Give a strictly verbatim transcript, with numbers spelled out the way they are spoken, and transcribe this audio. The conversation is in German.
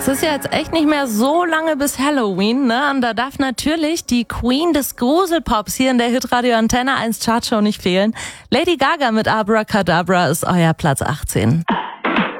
Es ist ja jetzt echt nicht mehr so lange bis Halloween, ne? Und da darf natürlich die Queen des Gruselpops hier in der Hitradio Antenne eins Chartshow nicht fehlen. Lady Gaga mit Abracadabra ist euer Platz achtzehn.